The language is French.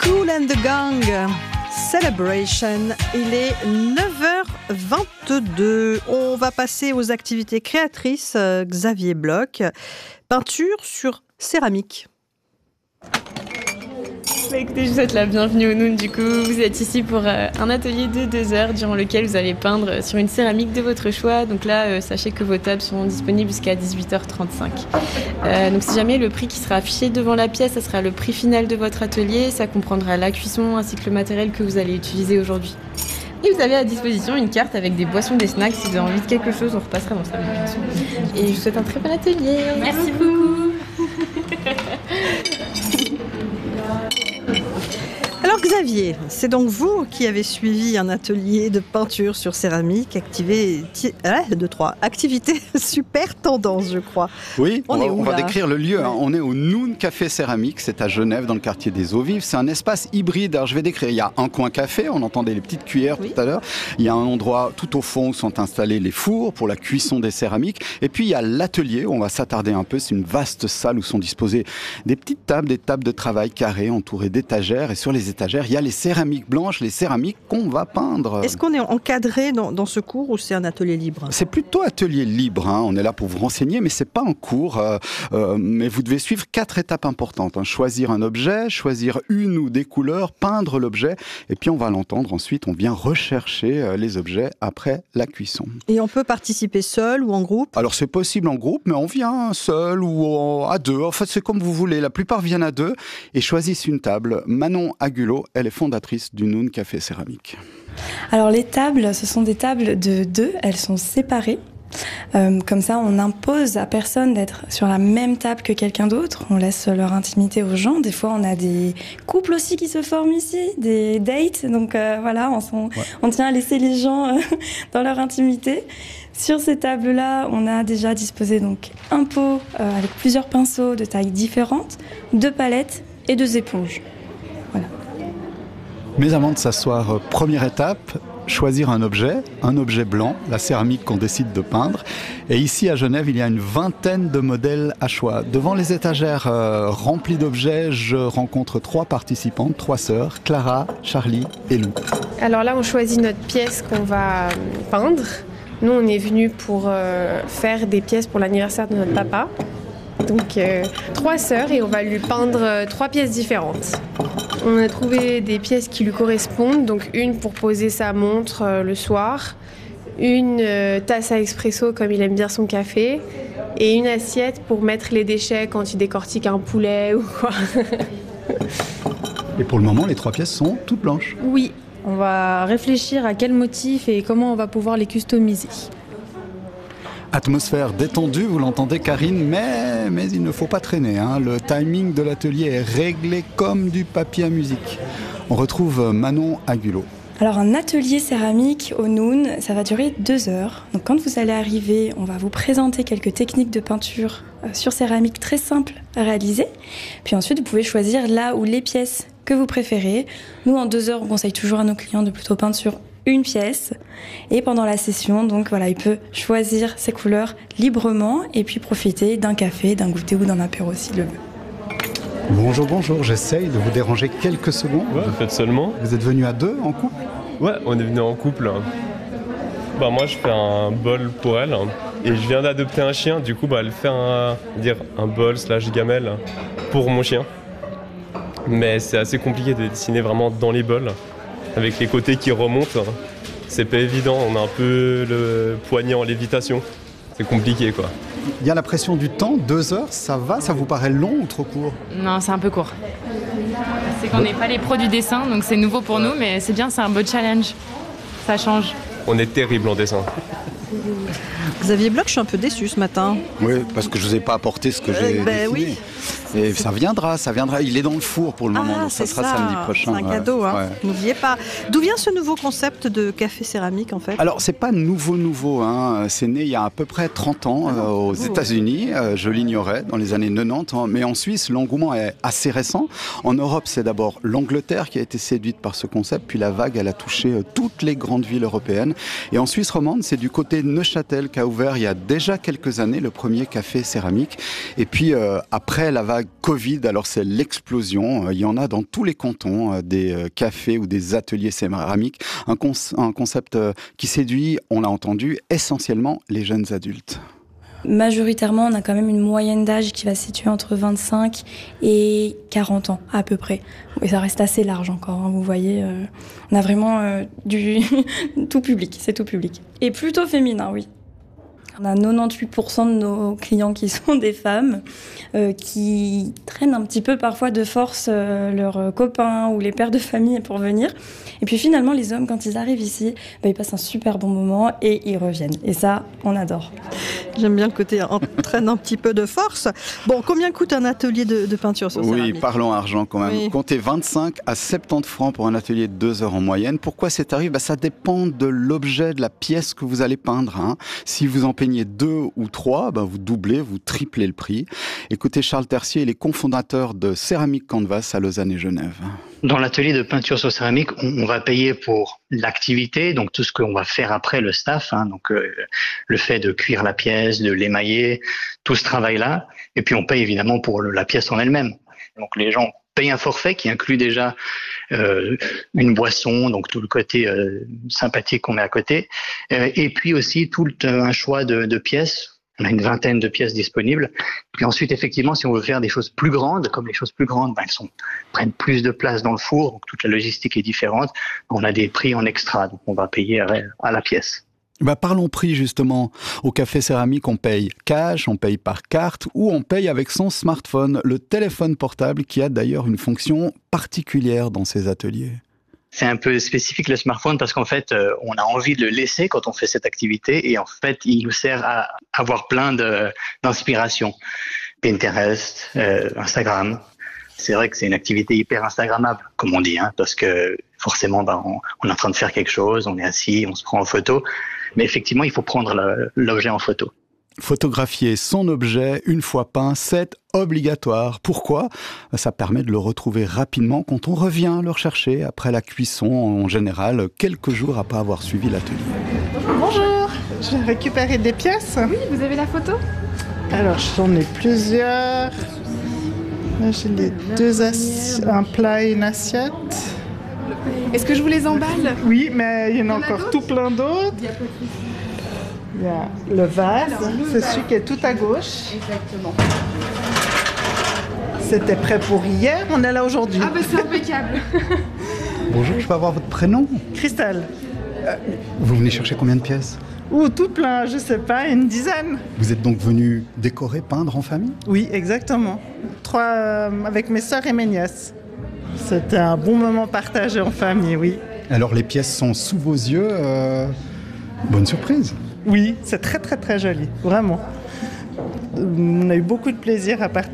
Kool and the Gang, Celebration. Il est 9h22. On va passer aux activités créatrices. Xavier Bloch, peinture sur céramique. Écoutez, je vous souhaite la bienvenue au Noun. Du coup, vous êtes ici pour un atelier de 2 heures durant lequel vous allez peindre sur une céramique de votre choix. Donc là, sachez que vos tables sont disponibles jusqu'à 18h35. Donc si jamais le prix qui sera affiché devant la pièce, ça sera le prix final de votre atelier. Ça comprendra la cuisson ainsi que le matériel que vous allez utiliser aujourd'hui. Et vous avez à disposition une carte avec des boissons, des snacks. Si vous avez envie de quelque chose, on repassera dans ça. Et je vous souhaite un très bon atelier. Merci beaucoup. Alors Xavier, c'est donc vous qui avez suivi un atelier de peinture sur céramique, activité super tendance, je crois. Oui, on va décrire le lieu. Hein. On est au Noun Café Céramique, c'est à Genève, dans le quartier des Eaux Vives. C'est un espace hybride. Alors je vais décrire. Il y a un coin café, on entendait les petites cuillères tout à l'heure. Il y a un endroit tout au fond où sont installés les fours pour la cuisson des céramiques. Et puis il y a l'atelier où on va s'attarder un peu. C'est une vaste salle où sont disposées des petites tables, des tables de travail carrées entourées d'étagères. Et sur les étagères, il y a les céramiques blanches, les céramiques qu'on va peindre. Est-ce qu'on est encadré dans ce cours ou c'est un atelier libre ? C'est plutôt atelier libre, hein. On est là pour vous renseigner, mais c'est pas un cours. Mais vous devez suivre 4 étapes importantes. Hein. Choisir un objet, choisir une ou des couleurs, peindre l'objet, et puis on va l'entendre. Ensuite, on vient rechercher les objets après la cuisson. Et on peut participer seul ou en groupe ? Alors c'est possible en groupe, mais on vient seul ou à 2. En fait, c'est comme vous voulez. La plupart viennent à 2 et choisissent une table. Manon Agulot, elle est fondatrice du Noun Café Céramique. Alors les tables, ce sont des tables de 2, elles sont séparées. Comme ça, on n'impose à personne d'être sur la même table que quelqu'un d'autre. On laisse leur intimité aux gens. Des fois, on a des couples aussi qui se forment ici, des dates. Donc voilà, on tient à laisser les gens dans leur intimité. Sur ces tables-là, on a déjà disposé donc un pot avec plusieurs pinceaux de tailles différentes, 2 palettes et 2 éponges. Voilà. Mais avant de s'asseoir, première étape, choisir un objet blanc, la céramique qu'on décide de peindre. Et ici à Genève, il y a une vingtaine de modèles à choix. Devant les étagères remplies d'objets, je rencontre 3 participantes, 3 sœurs, Clara, Charlie et Lou. Alors là, on choisit notre pièce qu'on va peindre. Nous, on est venus pour faire des pièces pour l'anniversaire de notre papa. Donc 3 sœurs et on va lui peindre 3 pièces différentes. On a trouvé des pièces qui lui correspondent, donc une pour poser sa montre le soir, une tasse à expresso comme il aime bien son café, et une assiette pour mettre les déchets quand il décortique un poulet ou quoi. Et pour le moment, les 3 pièces sont toutes blanches. Oui, on va réfléchir à quel motif et comment on va pouvoir les customiser. Atmosphère détendue, vous l'entendez Karine, mais il ne faut pas traîner. Hein. Le timing de l'atelier est réglé comme du papier à musique. On retrouve Manon Agulot. Alors un atelier céramique au Noun, ça va durer 2 heures. Donc quand vous allez arriver, on va vous présenter quelques techniques de peinture sur céramique très simples à réaliser. Puis ensuite, vous pouvez choisir là où les pièces que vous préférez. Nous, en 2 heures, on conseille toujours à nos clients de plutôt peindre sur une pièce. Et pendant la session, donc voilà, il peut choisir ses couleurs librement et puis profiter d'un café, d'un goûter ou d'un apéro s'il le veut. Bonjour, j'essaye de vous déranger quelques secondes. Ouais, faites seulement. Vous êtes venus à 2 en couple ? Ouais, on est venus en couple. Moi, je fais un bol pour elle. Et je viens d'adopter un chien, du coup, elle fait un bol / gamelle pour mon chien. Mais c'est assez compliqué de dessiner vraiment dans les bols, avec les côtés qui remontent. C'est pas évident, on a un peu le poignet en lévitation. C'est compliqué, quoi. Il y a la pression du temps, 2 heures, ça va ? Ça vous paraît long ou trop court ? Non, c'est un peu court. C'est qu'on n'est pas les pros du dessin, donc c'est nouveau pour nous, mais c'est bien, c'est un beau challenge. Ça change. On est terrible en dessin. Xavier Bloch, je suis un peu déçu ce matin. Oui, parce que je vous ai pas apporté ce que j'ai dessiné. Oui. Et ça viendra. Il est dans le four pour le moment, donc ça sera samedi prochain. C'est un cadeau, hein. Ouais. N'oubliez pas. D'où vient ce nouveau concept de café céramique en fait ? Alors, c'est pas nouveau, hein. C'est né il y a à peu près 30 ans aux États-Unis. Je l'ignorais dans les années 90, hein. Mais en Suisse, l'engouement est assez récent. En Europe, c'est d'abord l'Angleterre qui a été séduite par ce concept, puis la vague, elle a touché toutes les grandes villes européennes. Et en Suisse romande, c'est du côté de Neuchâtel qu'a ouvert il y a déjà quelques années le premier café céramique. Et puis, après la vague vague Covid, alors c'est l'explosion. Il y en a dans tous les cantons, des cafés ou des ateliers céramiques. Un concept qui séduit, on l'a entendu, essentiellement les jeunes adultes. Majoritairement, on a quand même une moyenne d'âge qui va se situer entre 25 et 40 ans, à peu près. Et ça reste assez large encore, hein, vous voyez. On a vraiment du tout public, c'est tout public. Et plutôt féminin, oui. On a 98% de nos clients qui sont des femmes, qui traînent un petit peu parfois de force leurs copains ou les pères de famille pour venir. Et puis finalement, les hommes, quand ils arrivent ici, ils passent un super bon moment et ils reviennent. Et ça, on adore. J'aime bien le côté entraîne un petit peu de force. Bon, combien coûte un atelier de peinture sur céramique ? Oui, parlons argent quand même. Oui. Comptez 25 à 70 francs pour un atelier de 2 heures en moyenne. Pourquoi ces tarifs ? Ça dépend de l'objet, de la pièce que vous allez peindre. Si vous en peignez 2 ou 3, vous doublez, vous triplez le prix. Écoutez Charles Tercier, il est cofondateur de Céramique Canvas à Lausanne et Genève. Dans l'atelier de peinture sur céramique, on va payer pour l'activité, donc tout ce qu'on va faire après, le staff, donc le fait de cuire la pièce, de l'émailler, tout ce travail-là. Et puis on paye évidemment pour la pièce en elle-même. Donc les gens payent un forfait qui inclut déjà une boisson, donc tout le côté sympathique qu'on met à côté, et puis aussi tout un choix de pièces. On a une vingtaine de pièces disponibles. Puis ensuite, effectivement, si on veut faire des choses plus grandes, comme les choses plus grandes, elles prennent plus de place dans le four, donc toute la logistique est différente. On a des prix en extra, donc on va payer à la pièce. Parlons prix justement. Au Café Céramique, on paye cash, on paye par carte ou on paye avec son smartphone, le téléphone portable qui a d'ailleurs une fonction particulière dans ces ateliers. C'est un peu spécifique le smartphone parce qu'en fait, on a envie de le laisser quand on fait cette activité et en fait, il nous sert à avoir plein d'inspiration. Pinterest, Instagram. C'est vrai que c'est une activité hyper instagrammable, comme on dit, parce que forcément, on est en train de faire quelque chose, on est assis, on se prend en photo. Mais effectivement, il faut prendre l'objet en photo. Photographier son objet une fois peint, c'est obligatoire. Pourquoi ? Ça permet de le retrouver rapidement quand on revient le rechercher après la cuisson, en général, quelques jours après avoir suivi l'atelier. Bonjour, j'ai récupéré des pièces. Oui, vous avez la photo ? Alors, j'en ai plusieurs. Là, j'ai les un plat et une assiette. Est-ce que je vous les emballe ? Oui, mais il y en a encore tout plein d'autres. Il y a le vase, c'est celui qui est tout à gauche. Exactement. C'était prêt pour hier, on est là aujourd'hui. Ah c'est impeccable. Bonjour, je peux avoir votre prénom ? Christelle. Vous venez chercher combien de pièces ? Tout plein, je sais pas, une dizaine. Vous êtes donc venu décorer, peindre en famille ? Oui, exactement. 3 avec mes sœurs et mes nièces. C'était un bon moment partagé en famille, oui. Alors les pièces sont sous vos yeux, bonne surprise. Oui, c'est très très très joli, vraiment. On a eu beaucoup de plaisir à partager.